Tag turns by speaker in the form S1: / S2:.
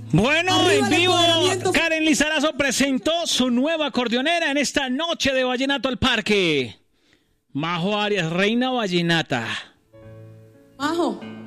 S1: Bueno,
S2: Arriba
S1: en
S2: el
S1: vivo,
S2: empoderamiento.
S1: Karen Lizarazo presentó su nueva acordeonera en esta noche de Vallenato al Parque. Majo Arias, reina vallenata.
S2: Majo,